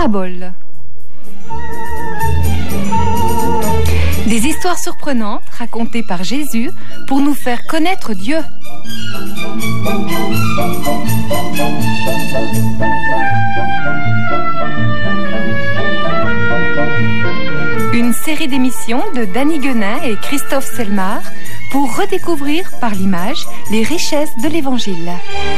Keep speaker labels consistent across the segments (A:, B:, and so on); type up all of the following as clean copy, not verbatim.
A: Paraboles. Des histoires surprenantes racontées par Jésus pour nous faire connaître Dieu. Une série d'émissions de Danny Guenin et Christophe Selmar pour redécouvrir par l'image les richesses de l'Évangile.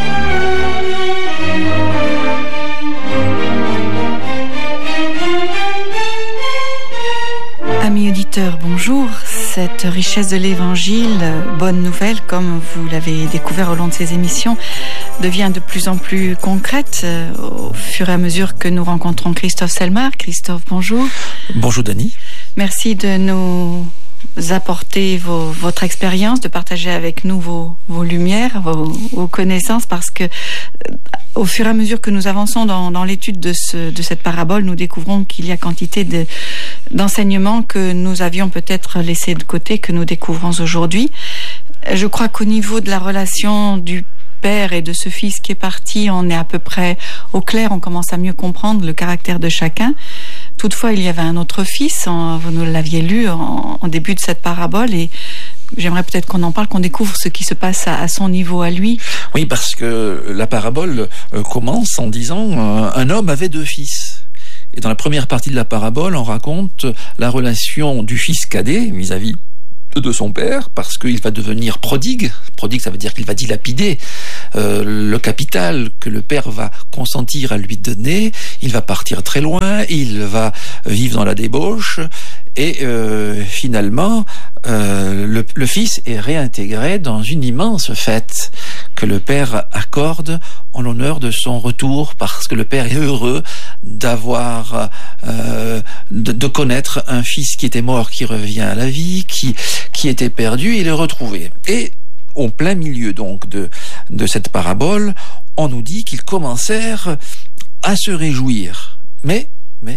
B: Amis auditeurs, bonjour. Cette richesse de l'Évangile, bonne nouvelle, comme vous l'avez découvert au long de ces émissions, devient de plus en plus concrète au fur et à mesure que nous rencontrons Christophe Selmar. Christophe, bonjour.
C: Bonjour Dany.
B: Merci de nous apporter votre expérience, de partager avec nous vos lumières, vos connaissances, parce que au fur et à mesure que nous avançons dans l'étude de cette parabole, nous découvrons qu'il y a quantité d'enseignements que nous avions peut-être laissés de côté, que nous découvrons aujourd'hui. Je crois qu'au niveau de la relation du Père et de ce Fils qui est parti, on est à peu près au clair, on commence à mieux comprendre le caractère de chacun. Toutefois, il y avait un autre Fils, vous nous l'aviez lu en début de cette parabole, et j'aimerais peut-être qu'on en parle, qu'on découvre ce qui se passe à son niveau à lui.
C: Oui, parce que la parabole commence en disant un homme avait 2 fils. Et dans la première partie de la parabole, on raconte la relation du fils cadet vis-à-vis de son père, parce qu'il va devenir prodigue. Prodigue, ça veut dire qu'il va dilapider le capital que le père va consentir à lui donner. Il va partir très loin, il va vivre dans la débauche, et finalement, le fils est réintégré dans une immense fête que le père accorde en l'honneur de son retour, parce que le père est heureux d'avoir de connaître un fils qui était mort, qui revient à la vie, qui était perdu, et il est retrouvé. Et au plein milieu donc de cette parabole, on nous dit qu'ils commencèrent à se réjouir. Mais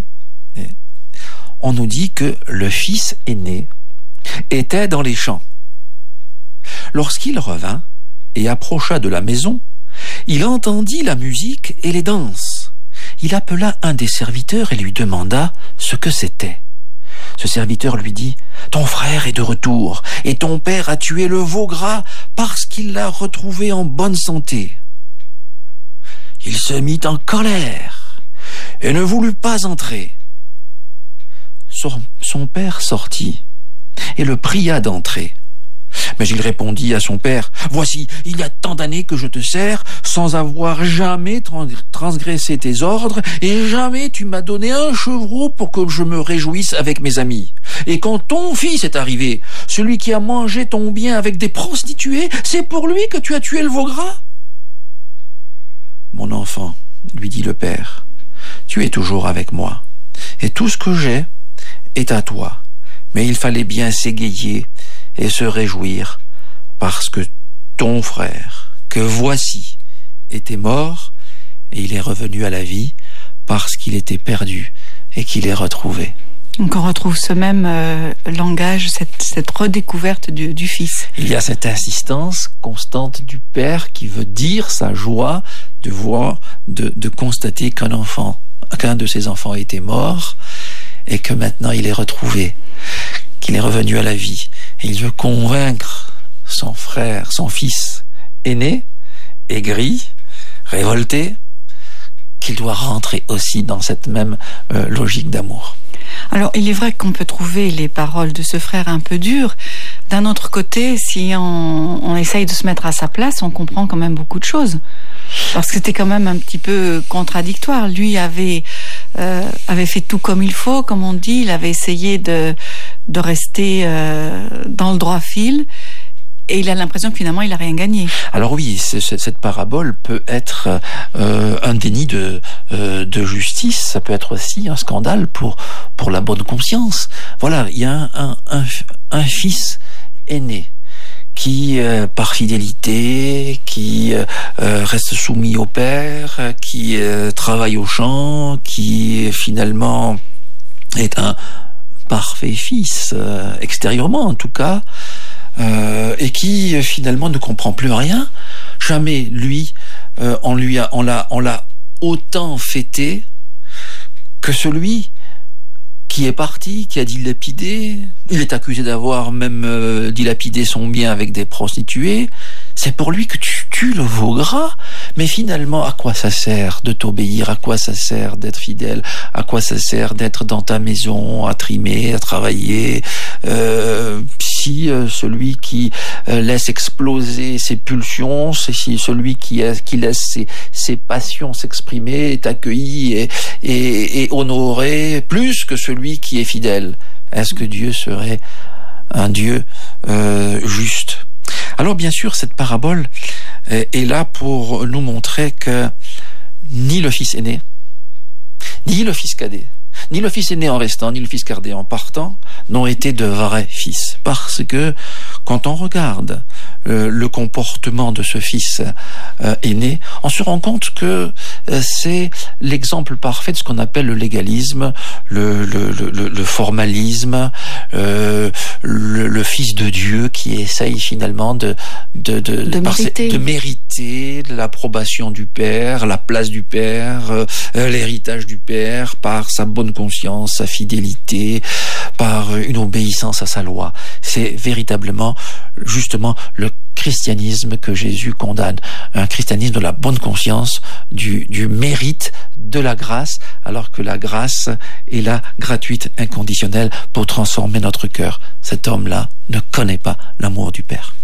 C: on nous dit que le fils aîné était dans les champs. Lorsqu'il revint et approcha de la maison, il entendit la musique et les danses. Il appela un des serviteurs et lui demanda ce que c'était. Ce serviteur lui dit : « Ton frère est de retour, et ton père a tué le veau gras parce qu'il l'a retrouvé en bonne santé. » Il se mit en colère et ne voulut pas entrer. Son père sortit et le pria d'entrer. Mais il répondit à son père : « Voici, il y a tant d'années que je te sers sans avoir jamais transgressé tes ordres, et jamais tu m'as donné un chevreau pour que je me réjouisse avec mes amis. Et quand ton fils est arrivé, celui qui a mangé ton bien avec des prostituées, c'est pour lui que tu as tué le veau gras. » « Mon enfant, lui dit le père, tu es toujours avec moi, et tout ce que j'ai est à toi. Mais il fallait bien s'égayer et se réjouir, parce que ton frère, que voici, était mort, et il est revenu à la vie, parce qu'il était perdu et qu'il est retrouvé. »
B: Donc on retrouve ce même langage, cette redécouverte du Fils.
C: Il y a cette insistance constante du Père qui veut dire sa joie de voir, de constater qu'un de ses enfants était mort, et que maintenant il est retrouvé, qu'il est revenu à la vie. Et il veut convaincre son frère, son fils aîné, aigri, révolté, qu'il doit rentrer aussi dans cette même logique d'amour.
B: Alors, il est vrai qu'on peut trouver les paroles de ce frère un peu dures. D'un autre côté, si on essaye de se mettre à sa place, on comprend quand même beaucoup de choses. Parce que c'était quand même un petit peu contradictoire. Lui avait fait tout comme il faut, comme on dit. Il avait essayé de rester dans le droit fil. Et il a l'impression que finalement, il n'a rien gagné.
C: Alors oui, cette parabole peut être un déni de justice. Ça peut être aussi un scandale pour la bonne conscience. Voilà, il y a un fils aîné qui, par fidélité, qui reste soumis au père, qui travaille au champ, qui finalement est un parfait fils, extérieurement en tout cas, et qui finalement ne comprend plus rien. Jamais lui, on l'a autant fêté que celui qui est parti, qui a dilapidé, il est accusé d'avoir même dilapidé son bien avec des prostituées, c'est pour lui que tu tues le veau gras. Mais finalement, à quoi ça sert de t'obéir? À quoi ça sert d'être fidèle? À quoi ça sert d'être dans ta maison, à trimer, à travailler, si celui qui laisse exploser ses pulsions, si celui qui laisse ses passions s'exprimer est accueilli et honoré plus que celui qui est fidèle? Est-ce que Dieu serait un Dieu juste? Alors bien sûr, cette parabole est là pour nous montrer que ni le fils aîné, ni le fils cadet, ni le fils aîné en restant, ni le fils cadet en partant n'ont été de vrais fils. Parce que quand on regarde le comportement de ce fils aîné, on se rend compte que c'est l'exemple parfait de ce qu'on appelle le légalisme, le formalisme, le fils de Dieu qui essaye finalement de mériter l'approbation du Père, la place du Père, l'héritage du Père par sa bonne conscience, sa fidélité, par une obéissance à sa loi. C'est véritablement, justement, le christianisme que Jésus condamne, un christianisme de la bonne conscience, du mérite, de la grâce, alors que la grâce est là, gratuite, inconditionnelle, pour transformer notre cœur. Cet homme-là ne connaît pas l'amour du Père.